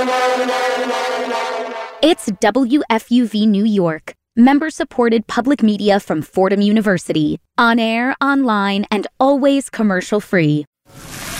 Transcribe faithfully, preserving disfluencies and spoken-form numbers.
It's W F U V New York, member-supported public media from Fordham University, on air, online, and always commercial-free.